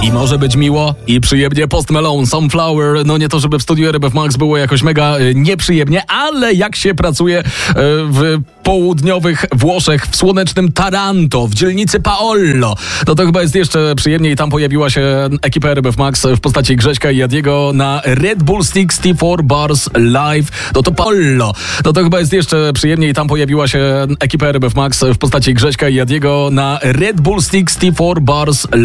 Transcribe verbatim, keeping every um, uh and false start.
I może być miło i przyjemnie. Post Malone, Sunflower. No nie to, żeby w studiu R M F Max było jakoś mega y, nieprzyjemnie, ale jak się pracuje y, w południowych Włoszech, w słonecznym Taranto, w dzielnicy Paolo, no to chyba jest jeszcze przyjemniej. Tam pojawiła się ekipa R M F Max w postaci Grześka i Jadiego na Red Bull sześćdziesiąt cztery Bars Live. No to Paolo. No to chyba jest jeszcze przyjemniej. Tam pojawiła się ekipa R M F Max w postaci Grześka i Jadiego na Red Bull sześćdziesiąt cztery Bars